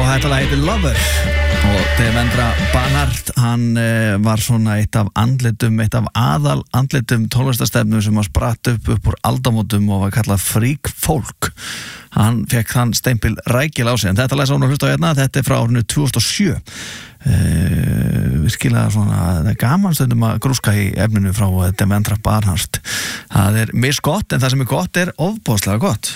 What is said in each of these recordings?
og þetta lag heitir Lover og Devendra Banhart, hann var svona eitt af aðal andlitum tónlistarstefnu sem að spratt upp úr aldamótum og var kallað Freak Folk. Hann fekk þann stempil rækil á sig, en þetta lag sem hún hlusta á hérna, þetta frá árinu 2007. Virkilega svona, það gaman stundum að grúska í efninu frá Devendra Banhart. Það misgott, en það sem gott ofboðslega gott.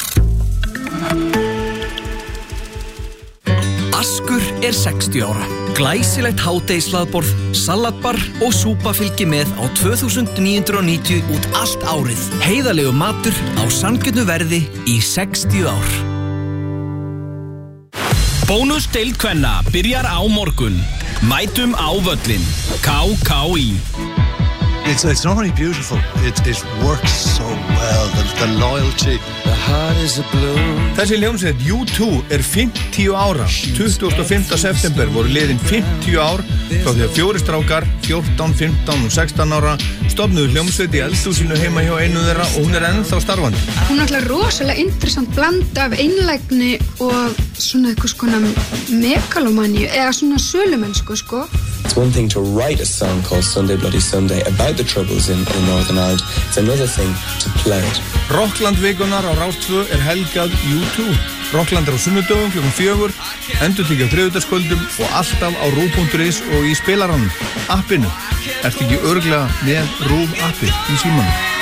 Askur 60 ára. Glæsilegt hádegishlaðborð, salatbar og súpa fylgir með á 2.990 út allt árið. Heiðalegu matur á sanngjörnu verði í 60 ár. Bónusdeild kvenna byrjar á morgun. Mætum á völlin. KKÍ. It's not only beautiful, it works so well, the loyalty. The heart is a blue. Þessi hljómsveit U2 50 ára. 25. september voru liðin 50 ár frá því að 4 strákar, 14, 15 og 16 ára stofnuðu hljómsveit í eldhúsinu heima hjá einu þeirra og hún ennþá starfandi. Hún er alltaf rosalega interessant blanda af einlægni og svona eitthvað skona megalomaníu eða svona sölumennsku, sko. It's one thing to write a song called Sunday Bloody Sunday about the troubles in Northern Ireland. It's another thing to play it. Rockland vikunar á Rás 2 helgað U2. Rockland á sunnudögum klukkan 4, endurtekið á þriðjudagskvöldum og alltaf á RÚV.is og í spilaranum, appinu. Ertu ekki örugglega með RÚV appi í símanum?